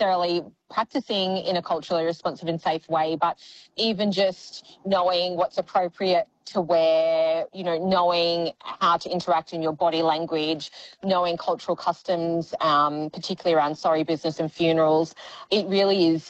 necessarily practicing in a culturally responsive and safe way, but even just knowing what's appropriate to wear, knowing how to interact in your body language, knowing cultural customs, particularly around sorry business and funerals. It really is,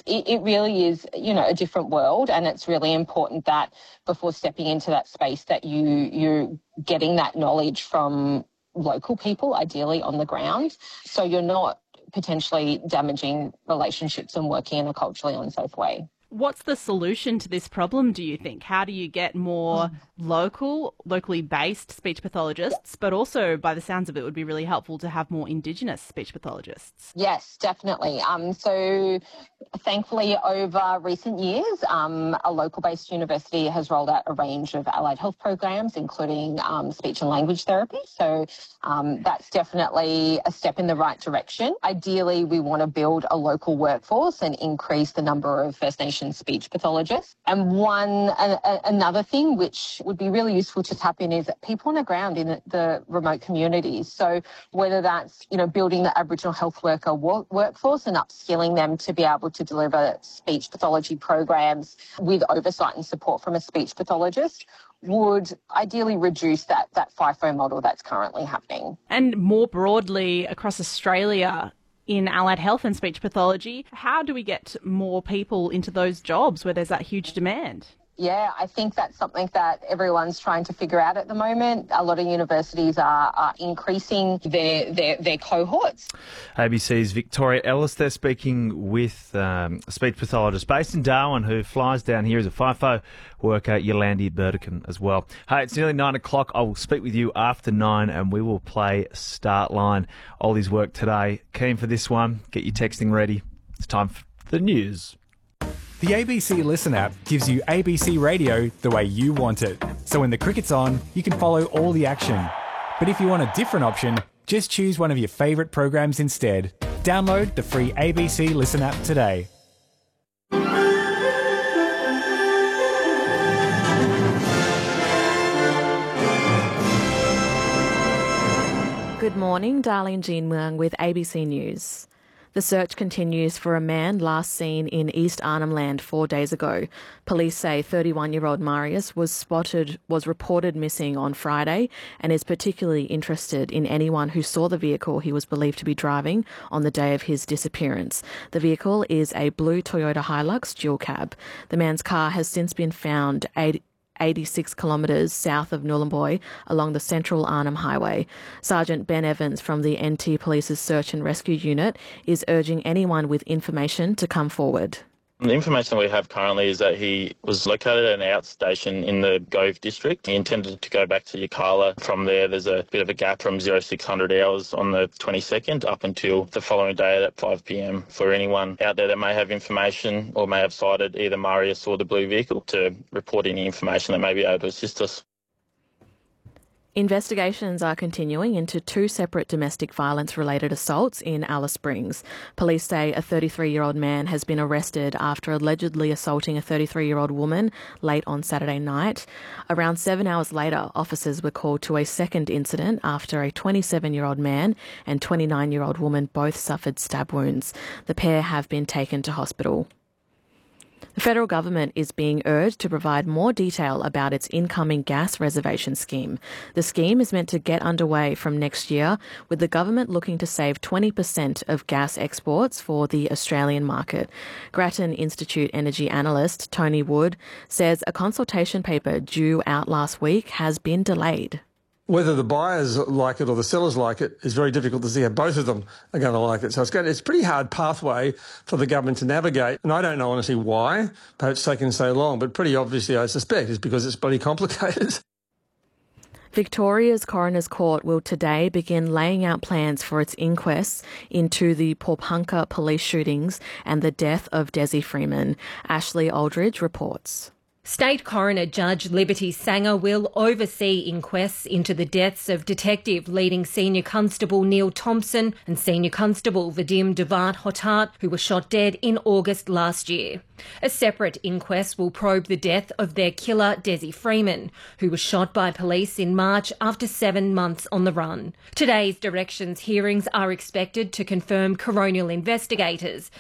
a different world, and it's really important that before stepping into that space that you're getting that knowledge from local people, ideally on the ground, so you're not potentially damaging relationships and working in a culturally unsafe way. What's the solution to this problem, do you think? How do you get more locally based speech pathologists, but also, by the sounds of it, would be really helpful to have more Indigenous speech pathologists? Yes, definitely. So thankfully, over recent years, a local-based university has rolled out a range of allied health programs, including speech and language therapy. So that's definitely a step in the right direction. Ideally, we want to build a local workforce and increase the number of First Nations speech pathologists. And another thing which would be really useful to tap in is people on the ground in the remote communities. So whether that's, building the Aboriginal health worker workforce and upskilling them to be able to deliver speech pathology programs with oversight and support from a speech pathologist would ideally reduce that FIFO model that's currently happening. And more broadly across Australia, in allied health and speech pathology, how do we get more people into those jobs where there's that huge demand? Yeah, I think that's something that everyone's trying to figure out at the moment. A lot of universities are increasing their cohorts. ABC's Victoria Ellis, they're speaking with a speech pathologist based in Darwin who flies down here as a FIFO worker, Yolandi Burdekin, as well. Hey, it's nearly 9 o'clock. I will speak with you after 9 and we will play Start Line. Ollie's work today. Keen for this one? Get your texting ready. It's time for the news. The ABC Listen app gives you ABC radio the way you want it. So when the cricket's on, you can follow all the action. But if you want a different option, just choose one of your favourite programs instead. Download the free ABC Listen app today. Good morning, Darlene Jean Muang with ABC News. The search continues for a man last seen in East Arnhem Land 4 days ago. Police say 31-year-old Marius was reported missing on Friday and is particularly interested in anyone who saw the vehicle he was believed to be driving on the day of his disappearance. The vehicle is a blue Toyota Hilux dual cab. The man's car has since been found 86 kilometres south of Nhulunbuy along the Central Arnhem Highway. Sergeant Ben Evans from the NT Police's Search and Rescue Unit is urging anyone with information to come forward. The information we have currently is that he was located at an outstation in the Gove district. He intended to go back to Yirrkala. From there, there's a bit of a gap from 0600 hours on the 22nd up until the following day at 5 p.m. for anyone out there that may have information or may have sighted either Marius or the blue vehicle to report any information that may be able to assist us. Investigations are continuing into two separate domestic violence-related assaults in Alice Springs. Police say a 33-year-old man has been arrested after allegedly assaulting a 33-year-old woman late on Saturday night. Around 7 hours later, officers were called to a second incident after a 27-year-old man and 29-year-old woman both suffered stab wounds. The pair have been taken to hospital. The federal government is being urged to provide more detail about its incoming gas reservation scheme. The scheme is meant to get underway from next year, with the government looking to save 20% of gas exports for the Australian market. Grattan Institute energy analyst Tony Wood says a consultation paper due out last week has been delayed. Whether the buyers like it or the sellers like it is very difficult to see how both of them are going to like it. So it's a pretty hard pathway for the government to navigate. And I don't know honestly why it's taken so long, but pretty obviously I suspect it's because it's bloody complicated. Victoria's Coroner's Court will today begin laying out plans for its inquests into the Paulpunka police shootings and the death of Desi Freeman. Ashley Aldridge reports. State Coroner Judge Liberty Sanger will oversee inquests into the deaths of Detective Leading Senior Constable Neil Thompson and Senior Constable Vadim Devat Hotat, who were shot dead in August last year. A separate inquest will probe the death of their killer Desi Freeman, who was shot by police in March after 7 months on the run. Today's directions hearings are expected to confirm coronial investigators